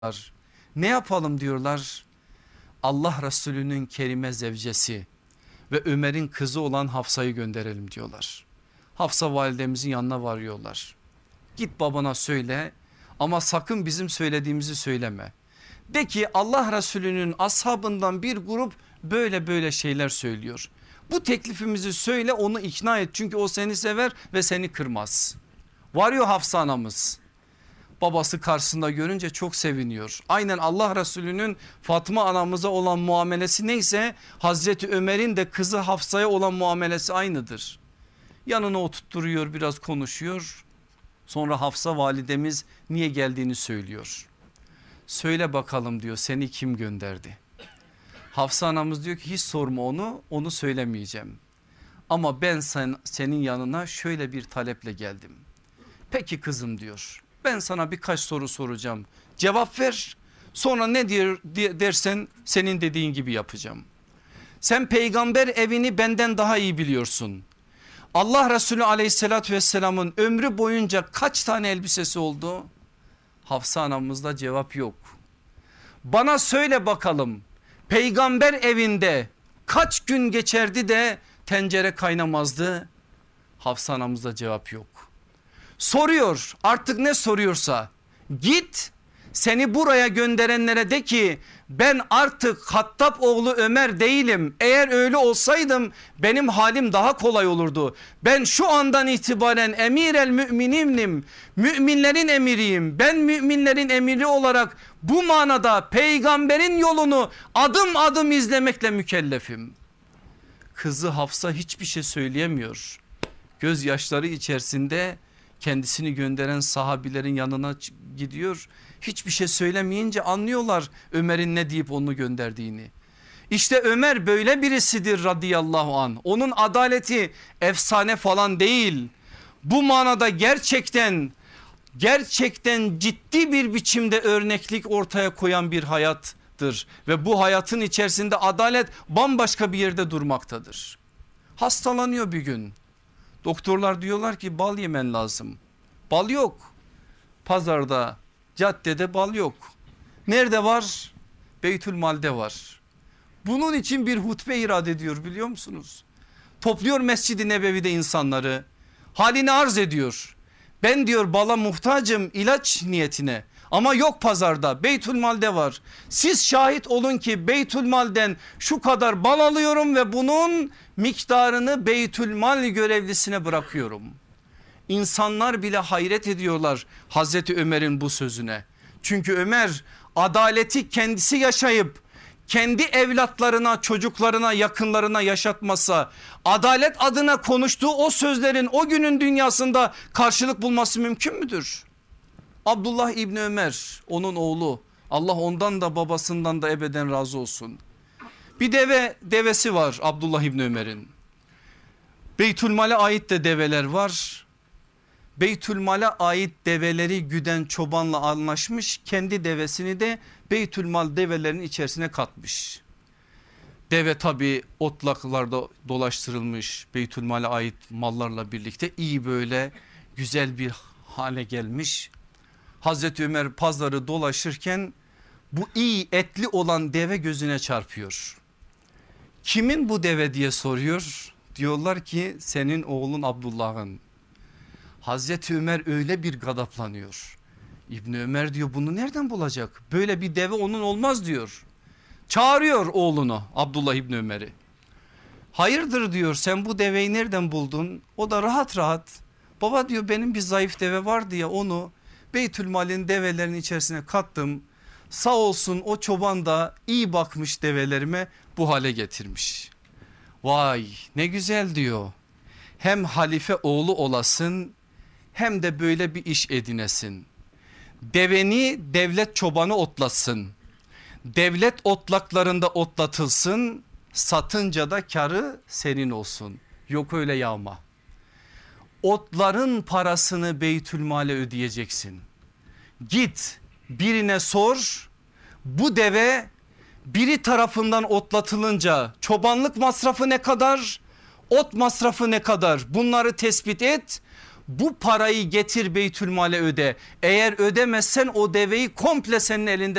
Ne yapalım diyorlar. Allah Resulü'nün kerime zevcesi ve Ömer'in kızı olan Hafsa'yı gönderelim diyorlar. Hafsa validemizin yanına varıyorlar. Git babana söyle ama sakın bizim söylediğimizi söyleme. De ki Allah Resulü'nün ashabından bir grup böyle şeyler söylüyor. Bu teklifimizi söyle, onu ikna et, çünkü o seni sever ve seni kırmaz. Varıyor Hafsa anamız. Babası karşısında görünce çok seviniyor. Aynen Allah Resulü'nün Fatma anamıza olan muamelesi neyse Hazreti Ömer'in de kızı Hafsa'ya olan muamelesi aynıdır. Yanına oturtturuyor, biraz konuşuyor. Sonra Hafsa validemiz niye geldiğini söylüyor. Söyle bakalım diyor, seni kim gönderdi? Hafsa anamız diyor ki hiç sorma, onu söylemeyeceğim. Ama ben senin yanına şöyle bir taleple geldim. Peki kızım diyor, ben sana birkaç soru soracağım, cevap ver, sonra ne dersen senin dediğin gibi yapacağım. Sen peygamber evini benden daha iyi biliyorsun. Allah Resulü aleyhissalatü vesselamın ömrü boyunca kaç tane elbisesi oldu? Hafsa anamızda cevap yok. Bana söyle bakalım, peygamber evinde kaç gün geçerdi de tencere kaynamazdı? Hafsa anamızda cevap yok. Soruyor, artık ne soruyorsa, git seni buraya gönderenlere de ki ben artık Hattab oğlu Ömer değilim. Eğer öyle olsaydım benim halim daha kolay olurdu. Ben şu andan itibaren emirel müminim, müminlerin emiriyim. Ben müminlerin emiri olarak bu manada peygamberin yolunu adım adım izlemekle mükellefim. Kızı Hafsa hiçbir şey söyleyemiyor. Gözyaşları içerisinde kendisini gönderen sahabilerin yanına gidiyor. Hiçbir şey söylemeyince anlıyorlar Ömer'in ne deyip onu gönderdiğini. İşte Ömer böyle birisidir radıyallahu anh. Onun adaleti efsane falan değil. Bu manada gerçekten ciddi bir biçimde örneklik ortaya koyan bir hayattır. Ve bu hayatın içerisinde adalet bambaşka bir yerde durmaktadır. Hastalanıyor bir gün. Doktorlar diyorlar ki bal yemen lazım. Bal yok. Pazarda, caddede bal yok. Nerede var? Beytülmal'de var. Bunun için bir hutbe irad ediyor, biliyor musunuz? Topluyor Mescid-i Nebevi'de insanları. Halini arz ediyor. Ben diyor bala muhtacım ilaç niyetine. Ama yok pazarda, Beytülmal'de var. Siz şahit olun ki Beytülmal'den şu kadar bal alıyorum ve bunun miktarını Beytülmal görevlisine bırakıyorum. İnsanlar bile hayret ediyorlar Hazreti Ömer'in bu sözüne. Çünkü Ömer adaleti kendisi yaşayıp kendi evlatlarına, çocuklarına, yakınlarına yaşatmasa, adalet adına konuştuğu o sözlerin o günün dünyasında karşılık bulması mümkün müdür? Abdullah İbni Ömer, onun oğlu, Allah ondan da babasından da ebeden razı olsun. Bir devesi var Abdullah İbni Ömer'in. Beytülmal'e ait de develer var. Beytülmal'e ait develeri güden çobanla anlaşmış, kendi devesini de Beytülmal develerinin içerisine katmış. Deve tabi otlaklarda dolaştırılmış, Beytülmal'e ait mallarla birlikte iyi böyle güzel bir hale gelmiş. Hazreti Ömer pazarı dolaşırken bu iyi etli olan deve gözüne çarpıyor. Kimin bu deve diye soruyor. Diyorlar ki senin oğlun Abdullah'ın. Hazreti Ömer öyle bir gadaplanıyor. İbni Ömer diyor bunu nereden bulacak? Böyle bir deve onun olmaz diyor. Çağırıyor oğlunu Abdullah İbni Ömer'i. Hayırdır diyor, sen bu deveyi nereden buldun? O da rahat rahat. Baba diyor benim bir zayıf deve vardı ya, onu Beytülmal'in develerinin içerisine kattım. Sağ olsun o çoban da iyi bakmış develerime, bu hale getirmiş. Vay ne güzel diyor. Hem halife oğlu olasın hem de böyle bir iş edinesin. Deveni devlet çobanı otlatsın. Devlet otlaklarında otlatılsın. Satınca da karı senin olsun. Yok öyle yağma. Otların parasını Beytülmal'e ödeyeceksin. Git birine sor, bu deve biri tarafından otlatılınca çobanlık masrafı ne kadar, ot masrafı ne kadar, bunları tespit et. bu parayı getir Beytülmale öde. Eğer ödemezsen o deveyi komple senin elinde